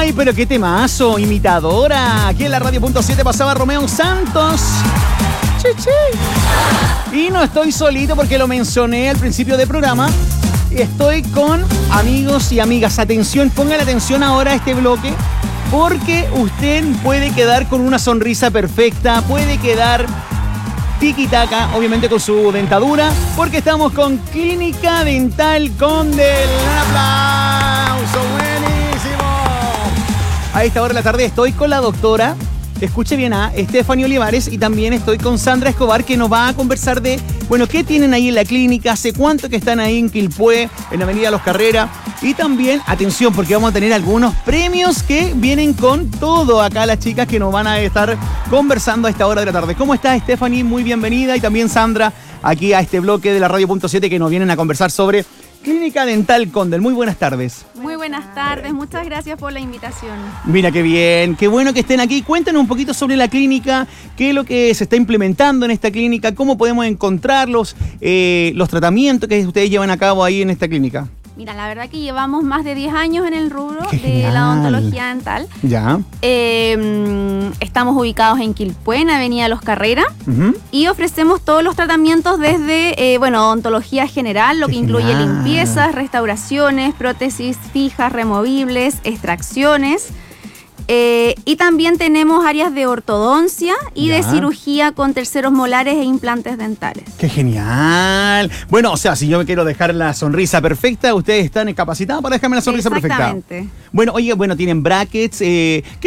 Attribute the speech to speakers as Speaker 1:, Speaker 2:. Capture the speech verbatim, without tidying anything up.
Speaker 1: ¡Ey, pero qué temazo! Imitadora. Aquí en la radio punto siete pasaba Romeo Santos. Chichi. Y no estoy solito porque lo mencioné al principio del programa. Estoy con amigos y amigas. Atención, pongan atención ahora a este bloque, porque usted puede quedar con una sonrisa perfecta, puede quedar tiki-taka, obviamente con su dentadura, porque estamos con Clínica Dental Condel. ¡Un aplauso! ¡Buenísimo! A esta hora de la tarde estoy con la doctora, escuche bien, a Stephanie Olivares, y también estoy con Sandra Escobar, que nos va a conversar de, bueno, qué tienen ahí en la clínica, hace cuánto que están ahí en Quilpué, en la Avenida Los Carreras. Y también, atención, porque vamos a tener algunos premios que vienen con todo acá las chicas que nos van a estar conversando a esta hora de la tarde. ¿Cómo estás, Stephanie? Muy bienvenida. Y también Sandra, aquí a este bloque de la radio punto siete, que nos vienen a conversar sobre Clínica Dental Condel. Muy buenas tardes.
Speaker 2: Muy buenas tardes, muchas gracias por la invitación.
Speaker 1: Mira qué bien, qué bueno que estén aquí. Cuéntanos un poquito sobre la clínica, qué es lo que se está implementando en esta clínica, cómo podemos encontrarlos, eh, los tratamientos que ustedes llevan a cabo ahí en esta clínica.
Speaker 2: Mira, la verdad que llevamos más de diez años en el rubro
Speaker 1: Qué
Speaker 2: de
Speaker 1: genial.
Speaker 2: la odontología dental.
Speaker 1: Ya.
Speaker 2: Eh, estamos ubicados en Quilpué, en Avenida Los Carreras,
Speaker 1: Uh-huh.
Speaker 2: y ofrecemos todos los tratamientos desde, eh, bueno, odontología general, lo
Speaker 1: Qué
Speaker 2: que incluye
Speaker 1: genial.
Speaker 2: limpiezas, restauraciones, prótesis fijas, removibles, extracciones. Eh, y también tenemos áreas de ortodoncia y
Speaker 1: Ya.
Speaker 2: de cirugía con terceros molares e implantes dentales.
Speaker 1: ¡Qué genial! Bueno, o sea, si yo me quiero dejar la sonrisa perfecta, ustedes están capacitados para dejarme la sonrisa perfecta.
Speaker 2: Exactamente.
Speaker 1: Bueno, oye, bueno, tienen brackets. Eh,